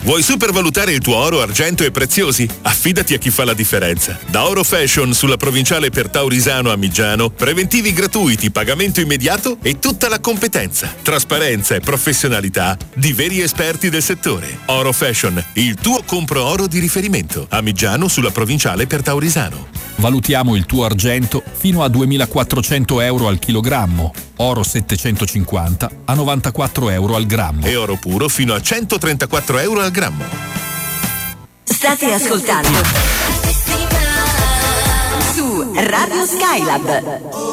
Vuoi supervalutare il tuo oro, argento e preziosi? Affidati a chi fa la differenza. Da Oro Fashion sulla provinciale per Taurisano a Migiano, preventivi gratuiti, pagamento immediato e tutta la competenza, trasparenza e professionalità di veri esperti del settore. Oro Fashion, il tuo compro oro di riferimento. A Migiano sulla provinciale per Taurisano. Valutiamo il tuo argento fino a 2.400 euro al chilogrammo, oro 750 a 94 euro al grammo e oro puro fino a 134 euro al grammo. State ascoltando su Radio Skylab.